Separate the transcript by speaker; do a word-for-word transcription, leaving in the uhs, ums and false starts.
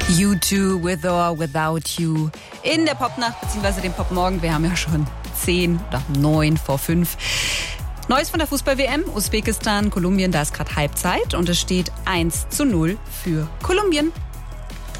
Speaker 1: U zwei, With or Without You in der Popnacht bzw. dem Popmorgen. Wir haben ja schon zehn oder neun vor fünf. Neues von der Fußball-W M, Usbekistan, Kolumbien, da ist gerade Halbzeit und es steht eins zu null für Kolumbien.